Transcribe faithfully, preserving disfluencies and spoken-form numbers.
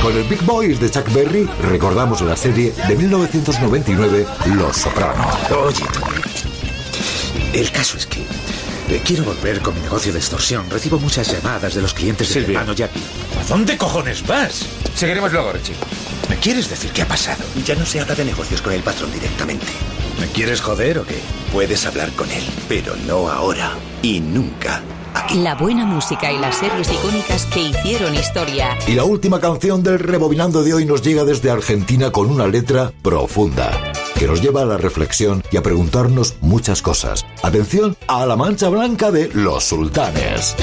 Con el Big Boys de Chuck Berry recordamos la serie de mil novecientos noventa y nueve, Los Soprano. Oye, Tony, el caso es que eh, quiero volver con mi negocio de extorsión. Recibo muchas llamadas de los clientes de mi hermano Jackie. ¿A dónde cojones vas? Seguiremos luego, Richie. ¿Me quieres decir qué ha pasado? Ya no se habla de negocios con el patrón directamente. ¿Me quieres joder o qué? Puedes hablar con él, pero no ahora y nunca aquí. La buena música y las series icónicas que hicieron historia. Y la última canción del Rebobinando de hoy nos llega desde Argentina con una letra profunda que nos lleva a la reflexión y a preguntarnos muchas cosas. Atención a la mancha blanca de Los Sultanes.